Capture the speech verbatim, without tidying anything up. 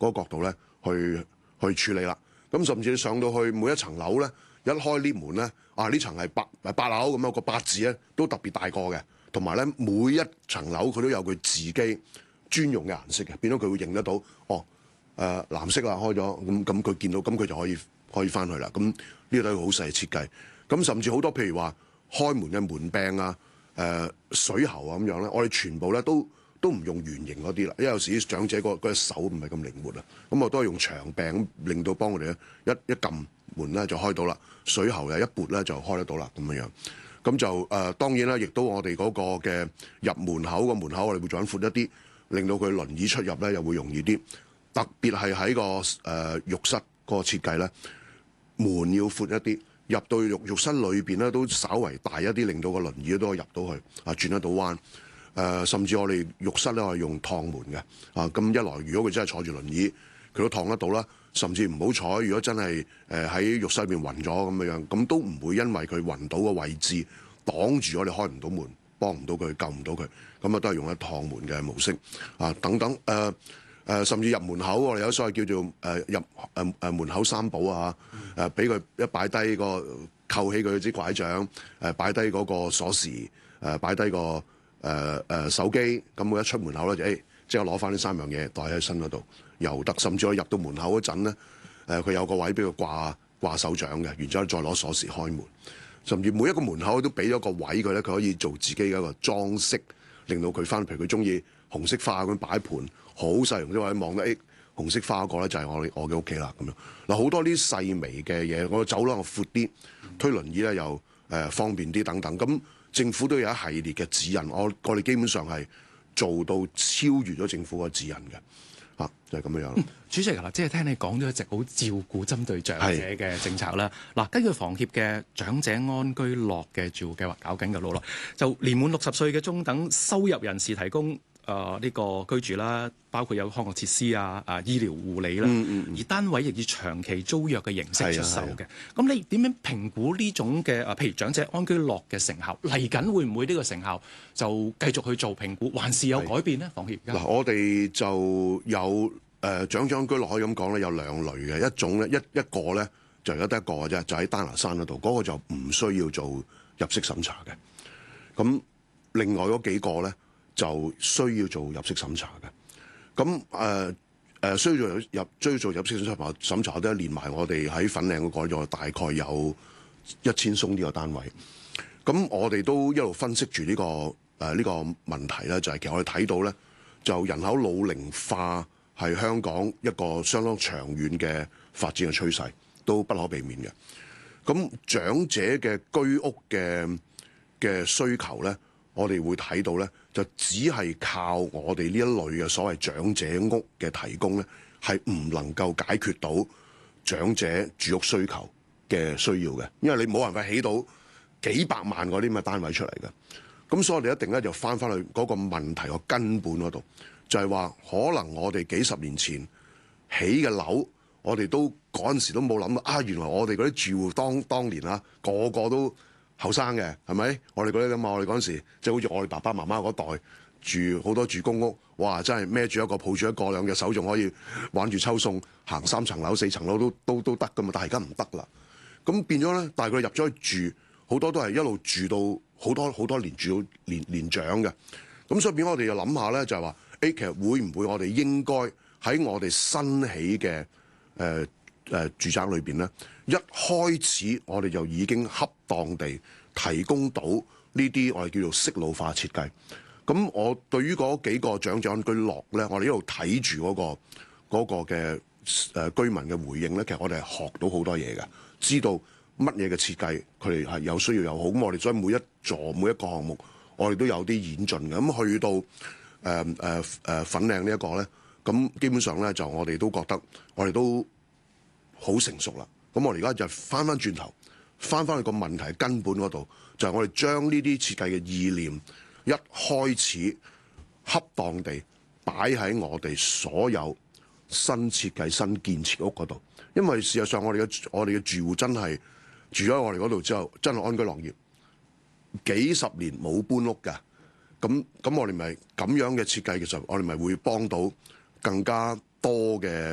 嗰個角度咧去去處理啦。咁甚至你上到去每一層樓咧，一開 lift 門咧，啊呢層係八八樓咁樣，個八字咧都特別大個嘅，同埋咧每一層樓佢都有佢自己專用嘅顏色嘅，變咗佢會認得到哦誒、呃、藍色啦開咗，咁咁佢見到咁佢就可以可以翻去啦。咁呢個都係好細嘅設計。咁甚至好多譬如話開門嘅門柄啊、誒、呃、水喉啊咁樣咧，我哋全部咧都都唔用圓形嗰啲啦，因為有時啲長者個隻手唔係咁靈活啊，咁我都係用長柄令到幫我哋咧一一撳門咧就開到啦，水喉又一撥咧就開得到啦咁樣樣。咁就誒、呃、當然啦，亦都我哋嗰個嘅入門口個門口，我哋會再闊一啲，令到佢輪椅出入咧又會容易啲。特別係喺個誒、呃、浴室個設計咧，門要闊一啲，入到浴浴室裏邊咧都稍為大一啲，令到個輪椅都可以入到去啊，轉得到彎。誒、呃，甚至我哋浴室咧係用趟門嘅啊，咁一來如果佢真係坐住輪椅，佢都趟得到啦。甚至唔好彩，如果真係誒喺浴室裏邊暈咗咁樣，咁都唔會因為佢暈到個位置擋住我哋開唔到門，幫唔到佢，救唔到佢，咁啊都係用一趟門嘅模式啊等等誒誒、呃呃，甚至入門口我哋有所謂叫做誒、呃、入誒誒、呃、門口三寶啊誒，俾、呃、佢一擺低個扣起佢支拐杖，誒擺低嗰個鎖匙，誒擺低個誒誒、呃呃、手機，咁佢一出門口咧就誒即刻攞翻呢三樣嘢袋喺身嗰度。又得，甚至我入到門口嗰陣咧，誒、呃、佢有個位俾佢掛掛手掌嘅，然之後再攞鎖匙開門。甚至每一個門口都俾咗個位佢咧，佢可以做自己嘅一個裝飾，令到佢翻。譬如佢中意紅色花咁擺盤，好細紅色位望到誒紅色花嗰個咧就係我我嘅屋企啦咁樣。嗱好多呢啲細微嘅嘢，我走廊闊啲，推輪椅咧又誒、呃、方便啲等等。咁政府都有一系列嘅指引，我我哋基本上係做到超越咗政府嘅指引嘅。啊，就係、是、咁樣樣、嗯。 主席啊，即係聽你講咗一直好照顧針對長者嘅政策啦。嗱，根據房協嘅長者安居樂嘅住戶計劃搞緊嘅路咯，就年滿六十歲嘅中等收入人士提供誒呢、呃這個居住啦，包括有康樂設施啊、啊醫療護理啦。嗯嗯嗯，而單位亦以長期租約嘅形式出售嘅。咁你點樣評估呢種嘅誒，譬如長者安居樂嘅成效？嚟緊會唔會呢個成效就繼續去做評估，還是有改變呢？房協嗱，我哋就有誒、呃、長者安居樂可以咁講咧，有兩類嘅，一種咧一一個咧就有得一個嘅啫，就喺丹拿山嗰度，嗰、那個就唔需要做入息審查嘅。咁另外嗰幾個咧就需要做入息審查嘅。咁誒誒需要做入需要做入息審查審查都連埋我哋喺粉嶺嗰個咗大概有一千宗呢個單位。咁我哋都一路分析住呢、這個誒呢、呃這個問題咧，就係、是、其實我哋睇到咧，就人口老齡化係香港一個相當長遠嘅發展嘅趨勢，都不可避免嘅。咁長者嘅居屋嘅嘅需求咧，我哋會睇到咧，就只係靠我哋呢一類嘅所謂長者屋嘅提供咧，係唔能夠解決到長者住屋需求嘅需要嘅，因為你冇辦法起到幾百萬嗰啲咁嘅單位出嚟嘅。咁所以我哋一定咧就翻翻去嗰個問題個根本嗰度，就係話可能我哋幾十年前起嘅樓，我哋都嗰陣時都冇諗到啊，原來我哋嗰啲住戶當當年啊個個都後生嘅，係咪？我哋嗰啲咁啊，我哋嗰陣時即係好似我哋爸爸媽媽嗰代住好多住公屋，哇！真係孭住一個抱住一個，兩隻手仲可以玩住抽餸，行三層樓四層樓都都都得噶嘛。但係而家唔得啦，咁變咗咧，但係佢入咗去住，好多都係一路住到好多好多年，住到年年長嘅。咁所以變咗我哋就諗下咧，就係話誒，其實會唔會我哋應該喺我哋新起嘅誒誒住宅裏邊咧，一開始我哋就已經恰當地提供到呢啲我哋叫做適老化設計。咁我對於嗰幾個長者安居樂咧，我哋一路睇住嗰個嗰個嘅誒居民嘅回應咧，其實我哋係學到好多嘢嘅，知道乜嘢嘅設計佢哋係有需要又好。咁我哋所以每一座每一個項目，我哋都有啲演進嘅。咁去到誒誒誒粉嶺呢一個咧，咁基本上咧就我哋都覺得我哋都好成熟啦。咁我哋而家就翻翻轉頭，翻翻去個問題根本嗰度，就係我哋將呢啲設計嘅意念一開始恰當地擺喺我哋所有新設計、新建設屋嗰度。因為事實上我哋嘅我哋嘅住戶真係住咗我哋嗰度之後，真係安居樂業，幾十年冇搬屋㗎。咁咁我哋咪咁樣嘅設計嘅時候，我哋咪會幫到更加多嘅